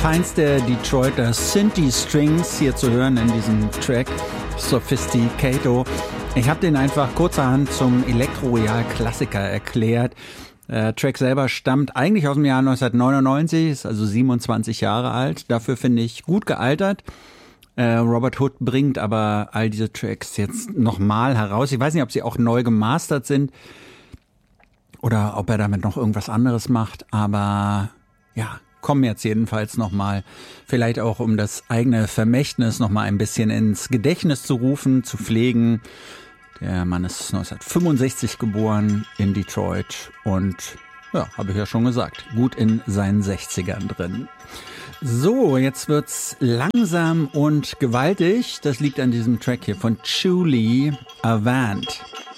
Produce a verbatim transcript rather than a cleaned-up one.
feinste Detroiter Synthi Strings hier zu hören in diesem Track Sophisticato. Ich habe den einfach kurzerhand zum Elektro-Royal-Klassiker erklärt. Der Track selber stammt eigentlich aus dem Jahr neunzehnhundertneunundneunzig, ist also siebenundzwanzig Jahre alt. Dafür finde ich gut gealtert. Äh, Robert Hood bringt aber all diese Tracks jetzt nochmal heraus. Ich weiß nicht, ob sie auch neu gemastert sind oder ob er damit noch irgendwas anderes macht, aber ja, kommen jetzt jedenfalls nochmal, vielleicht auch um das eigene Vermächtnis nochmal ein bisschen ins Gedächtnis zu rufen, zu pflegen. Der Mann ist neunzehnhundertfünfundsechzig geboren in Detroit und, ja, habe ich ja schon gesagt, gut in seinen sechzigern drin. So, jetzt wird's langsam und gewaltig. Das liegt an diesem Track hier von Julie Avant.